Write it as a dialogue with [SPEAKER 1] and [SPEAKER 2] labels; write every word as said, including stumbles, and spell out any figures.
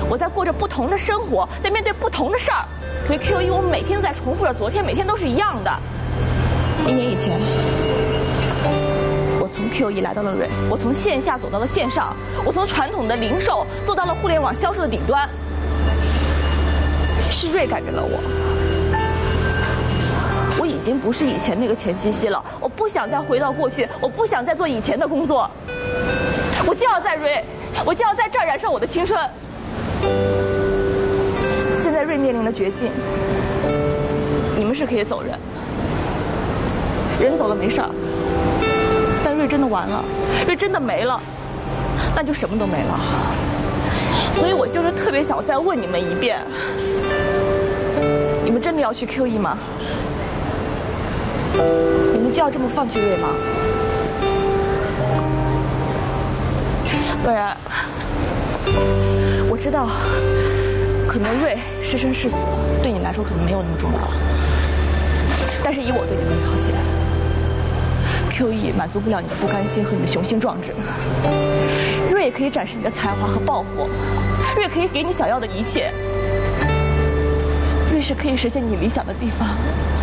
[SPEAKER 1] 我在过着不同的生活，在面对不同的事儿。可是 Q 一，我们每天都在重复着昨天，每天都是一样的。一年以前，我从 Q 一来到了瑞，我从线下走到了线上，我从传统的零售做到了互联网销售的顶端。是瑞改变了我。我已经不是以前那个钱西西了，我不想再回到过去，我不想再做以前的工作。我就要在瑞，我就要在这儿燃烧我的青春。现在瑞面临了绝境，你们是可以走人，人走了没事儿，但瑞真的完了，瑞真的没了，那就什么都没了。所以我就是特别想再问你们一遍，你们真的要去 Q 一吗？你们就要这么放弃瑞吗？不然，我知道，可能瑞是生是死，对你来说可能没有那么重要了。但是以我对你们的了解 ，Q 一满足不了你的不甘心和你的雄心壮志。瑞可以展示你的才华和爆火，瑞可以给你想要的一切，瑞是可以实现你理想的地方。